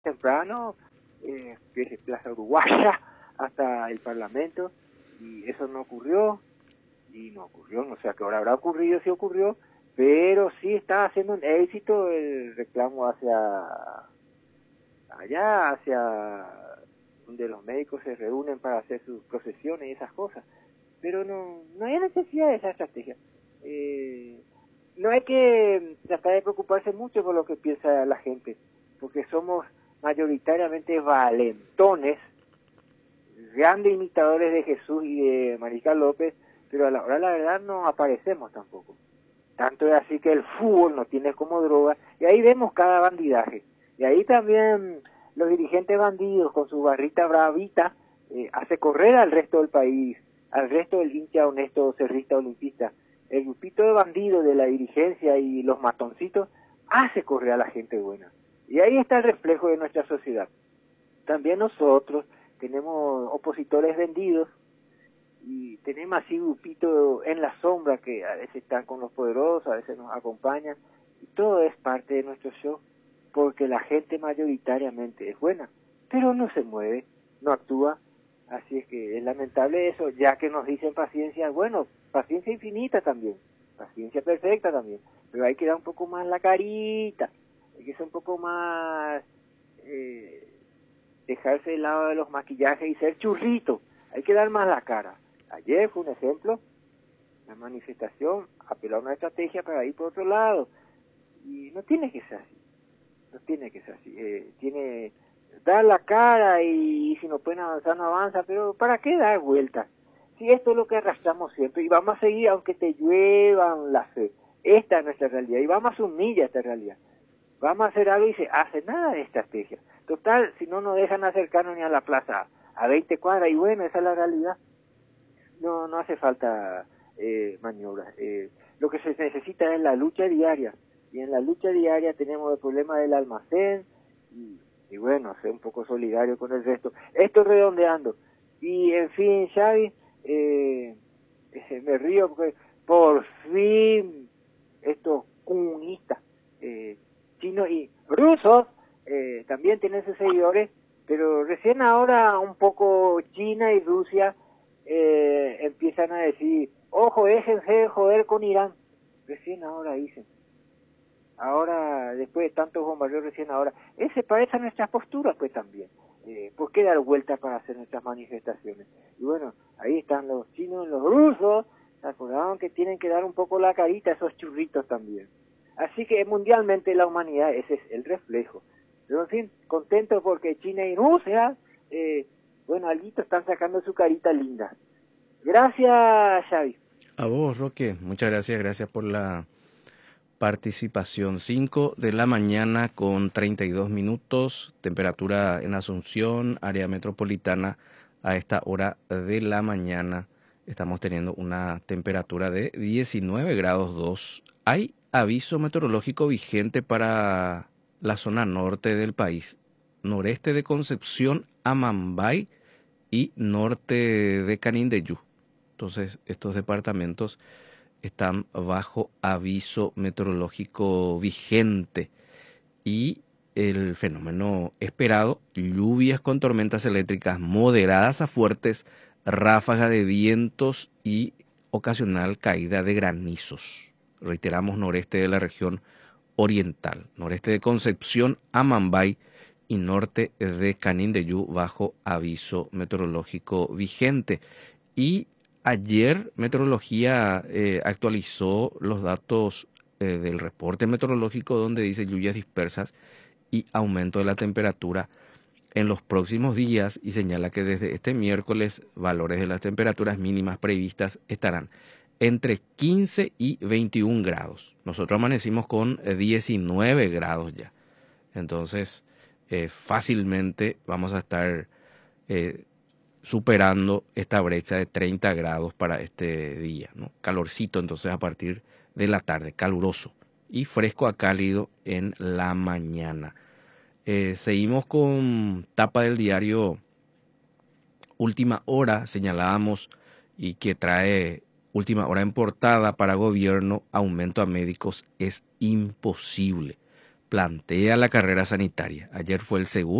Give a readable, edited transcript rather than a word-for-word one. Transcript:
temprano, desde Plaza Uruguaya hasta el Parlamento, y eso no ocurrió, no sé a qué hora habrá ocurrido, si ocurrió, pero sí está haciendo un éxito el reclamo hacia allá, hacia donde los médicos se reúnen para hacer sus procesiones y esas cosas, pero no hay necesidad de esa estrategia. No hay que tratar de preocuparse mucho por lo que piensa la gente, porque somos mayoritariamente valentones, grandes imitadores de Jesús y de Marica López, pero a la hora la verdad no aparecemos tampoco. Tanto es así que el fútbol nos tiene como droga, y ahí vemos cada bandidaje. Y ahí también los dirigentes bandidos con su barrita bravita hace correr al resto del país, al resto del hincha honesto cerrista olimpista. El grupito de bandidos de la dirigencia y los matoncitos hace correr a la gente buena. Y ahí está el reflejo de nuestra sociedad. También nosotros tenemos opositores vendidos y tenemos así grupitos en la sombra que a veces están con los poderosos, a veces nos acompañan. Y todo es parte de nuestro show, porque la gente mayoritariamente es buena, pero no se mueve, no actúa. Así es que es lamentable eso, ya que nos dicen paciencia, bueno, paciencia infinita también, paciencia perfecta también, pero hay que dar un poco más la carita, hay que ser un poco más, dejarse del lado de los maquillajes y ser churrito, hay que dar más la cara. Ayer fue un ejemplo, la manifestación apeló a una estrategia para ir por otro lado, y no tiene que ser así, no tiene que ser así, tiene dar la cara y si no pueden avanzar no avanza, pero ¿para qué dar vueltas? Si esto es lo que arrastramos siempre y vamos a seguir aunque te lluevan la fe, esta es nuestra realidad y vamos a asumir ya esta realidad, vamos a hacer algo y se hace nada de estrategia, total, si no nos dejan acercarnos ni a la plaza a 20 cuadras y bueno, esa es la realidad, no hace falta maniobras, lo que se necesita es la lucha diaria y en la lucha diaria tenemos el problema del almacén y bueno, ser un poco solidario con el resto. Esto redondeando. Y en fin, Xavi, me río porque por fin estos comunistas, chinos y rusos, también tienen sus seguidores, pero recién ahora un poco China y Rusia empiezan a decir, ojo, déjense de joder con Irán. Recién ahora dicen. Ahora, después de tantos bombardeos recién ahora, se parece a nuestras posturas pues también. ¿Por qué dar vuelta para hacer nuestras manifestaciones? Y bueno, ahí están los chinos, los rusos, se acordaron que tienen que dar un poco la carita a esos churritos también. Así que mundialmente la humanidad, ese es el reflejo. Pero en fin, contento porque China y Rusia, bueno, alguito están sacando su carita linda. Gracias, Xavi. A vos, Roque, muchas gracias, gracias por la participación. 5 de la mañana con 32 minutos, temperatura en Asunción, área metropolitana, a esta hora de la mañana estamos teniendo una temperatura de 19 grados 2. Hay aviso meteorológico vigente para la zona norte del país, noreste de Concepción, Amambay y norte de Canindeyú. Entonces, estos departamentos están bajo aviso meteorológico vigente y el fenómeno esperado, lluvias con tormentas eléctricas moderadas a fuertes, ráfagas de vientos y ocasional caída de granizos. Reiteramos, noreste de la región oriental, noreste de Concepción, Amambay y norte de Canindeyú bajo aviso meteorológico vigente. Y ayer Meteorología actualizó los datos del reporte meteorológico donde dice lluvias dispersas y aumento de la temperatura en los próximos días y señala que desde este miércoles valores de las temperaturas mínimas previstas estarán entre 15 y 21 grados. Nosotros amanecimos con 19 grados ya. Entonces, fácilmente vamos a estar superando esta brecha de 30 grados para este día, ¿no? Calorcito entonces a partir de la tarde, caluroso y fresco a cálido en la mañana. Seguimos con tapa del diario Última Hora, señalábamos, y que trae Última Hora en portada: para gobierno, aumento a médicos es imposible. plantea la carrera sanitaria. Ayer fue el segundo